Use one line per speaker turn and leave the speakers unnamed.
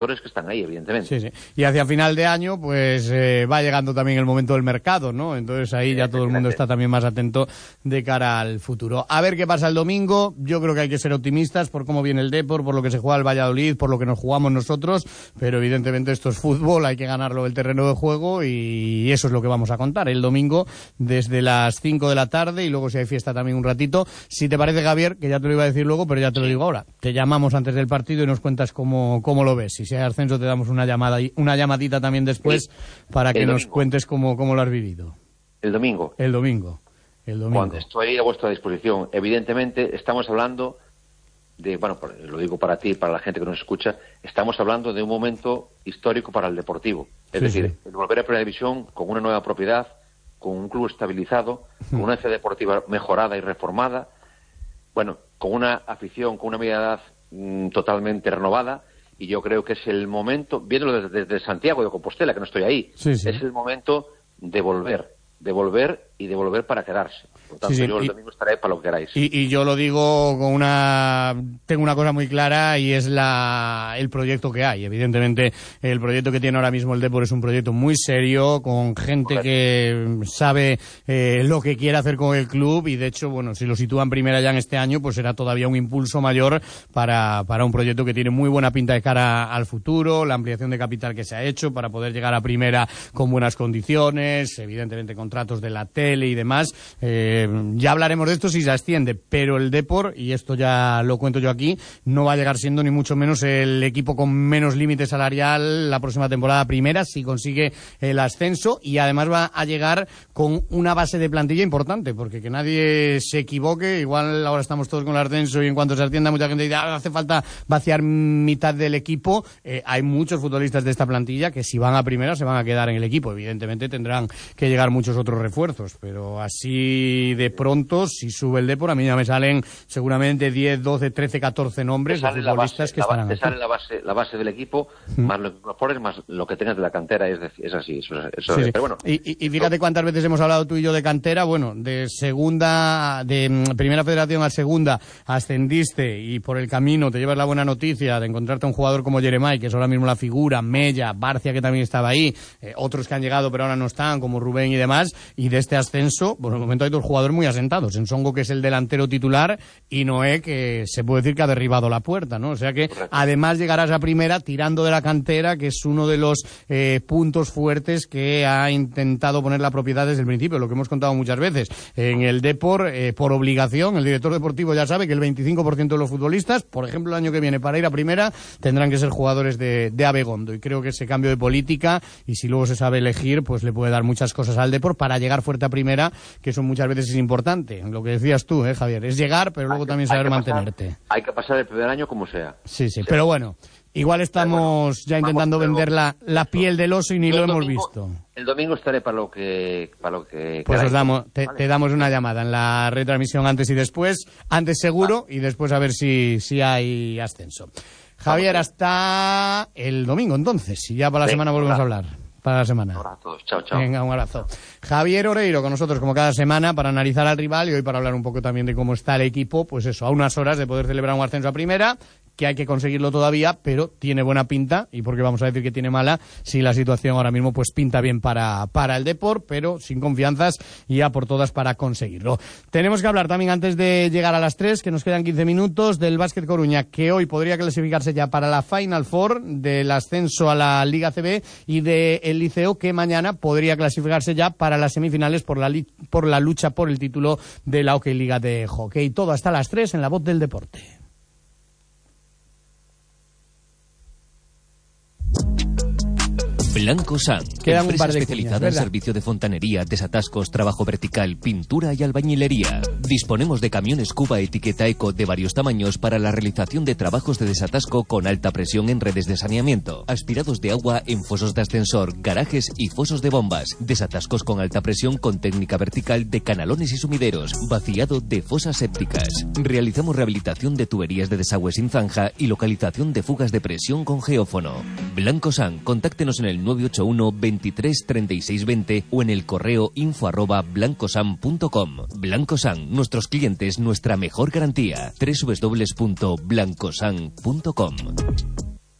que están ahí, evidentemente.
Sí. Y hacia final de año, pues va llegando también el momento del mercado, ¿no? Entonces ahí ya todo el mundo está también más atento de cara al futuro. A ver qué pasa el domingo. Yo creo que hay que ser optimistas por cómo viene el Depor, por lo que se juega el Valladolid, por lo que nos jugamos nosotros, pero evidentemente esto es fútbol, hay que ganarlo el terreno de juego y eso es lo que vamos a contar el domingo desde las 5 de la tarde y luego si hay fiesta también un ratito. Si te parece, Javier, que ya te lo iba a decir luego, pero ya te lo digo ahora, te llamamos antes del partido y nos cuentas cómo lo ves. Si hay ascenso te damos una llamadita también después para que nos cuentes cómo lo has vivido.
El domingo. Cuando estoy a vuestra disposición. Evidentemente estamos hablando de, bueno, lo digo para ti, para la gente que nos escucha, estamos hablando de un momento histórico para el Deportivo. Es decir, el volver a Primera División con una nueva propiedad, con un club estabilizado, con una ciudad deportiva mejorada y reformada, bueno, con una afición, con una media edad totalmente renovada. Y yo creo que es el momento, viéndolo desde Santiago de Compostela, que no estoy ahí, es el momento de volver y de volver para quedarse. Por tanto, yo el domingo estaré para lo que queráis.
Y yo lo digo tengo una cosa muy clara y es el proyecto que hay. Evidentemente, el proyecto que tiene ahora mismo el Depor es un proyecto muy serio, con gente que sabe lo que quiere hacer con el club y de hecho, bueno, si lo sitúan primera ya en este año, pues será todavía un impulso mayor para un proyecto que tiene muy buena pinta de cara al futuro, la ampliación de capital que se ha hecho para poder llegar a primera con buenas condiciones, evidentemente contratos de la tele y demás. Ya hablaremos de esto si se asciende, pero el Depor, y esto ya lo cuento yo aquí, no va a llegar siendo ni mucho menos el equipo con menos límite salarial la próxima temporada primera si consigue el ascenso y además va a llegar con una base de plantilla importante, porque que nadie se equivoque, igual ahora estamos todos con el ascenso y en cuanto se ascienda mucha gente dice hace falta vaciar mitad del equipo. Hay muchos futbolistas de esta plantilla que si van a primera se van a quedar en el equipo, evidentemente tendrán que llegar muchos otros refuerzos, pero así de pronto, si sube el Depor, a mí ya me salen seguramente 10, 12, 13, 14 nombres de futbolistas que estarán aquí.
Te sale la base del equipo, más lo que incorpores, más lo que tengas de la cantera, es así. Eso
sí. Pero bueno, y fíjate cuántas veces hemos hablado tú y yo de cantera, bueno, de primera federación a segunda, ascendiste y por el camino te llevas la buena noticia de encontrarte a un jugador como Jeremai, que es ahora mismo la figura, Mella, Barcia, que también estaba ahí, otros que han llegado pero ahora no están, como Rubén y demás, y de este ascenso, por el momento hay dos jugadores muy asentados, Ensongo, que es el delantero titular, y Noé, que se puede decir que ha derribado la puerta, ¿no? O sea que además llegarás a primera tirando de la cantera, que es uno de los puntos fuertes que ha intentado poner la propiedad desde el principio, lo que hemos contado muchas veces. En el Depor, por obligación, el director deportivo ya sabe que el 25% de los futbolistas, por ejemplo, el año que viene, para ir a primera, tendrán que ser jugadores de Abegondo, y creo que ese cambio de política, y si luego se sabe elegir, pues le puede dar muchas cosas al Depor para llegar fuerte a primera, que eso muchas veces es importante. Lo que decías tú, Javier, es llegar, pero luego también saber mantenerte.
Hay que pasar el primer año como sea.
Sí, pero bueno, igual estamos ya intentando vender la piel del oso y ni lo hemos visto.
El domingo estaré para lo que
pues te damos una llamada en la retransmisión antes y después, antes seguro y después a ver si hay ascenso. Javier, hasta el domingo entonces, y ya para la semana volvemos a hablar. Para la semana.
Ahora a todos. Chao.
Venga, un abrazo. Javier Oreiro con nosotros como cada semana para analizar al rival y hoy para hablar un poco también de cómo está el equipo, pues eso, a unas horas de poder celebrar un ascenso a primera, que hay que conseguirlo todavía, pero tiene buena pinta, y porque vamos a decir que tiene mala, si la situación ahora mismo pues pinta bien para el Depor, pero sin confianzas y a por todas para conseguirlo. Tenemos que hablar también antes de llegar a las 3, que nos quedan 15 minutos, del Básquet Coruña, que hoy podría clasificarse ya para la Final Four, del ascenso a la Liga CB, y del Liceo, que mañana podría clasificarse ya para las semifinales por la lucha por el título de la Hockey Liga de Hockey. Todo hasta las 3 en La Voz del Deporte.
Blanco San, empresa especializada en servicio de fontanería, desatascos, trabajo vertical, pintura y albañilería. Disponemos de camiones Cuba etiqueta Eco de varios tamaños para la realización de trabajos de desatasco con alta presión en redes de saneamiento, aspirados de agua en fosos de ascensor, garajes y fosos de bombas, desatascos con alta presión con técnica vertical de canalones y sumideros, vaciado de fosas sépticas. Realizamos rehabilitación de tuberías de desagüe sin zanja y localización de fugas de presión con geófono. Blanco San, contáctenos en el 981 23 36 20 o en el correo info@blancosan.com. Blanco San, nuestros clientes, nuestra mejor garantía. www.blancosan.com.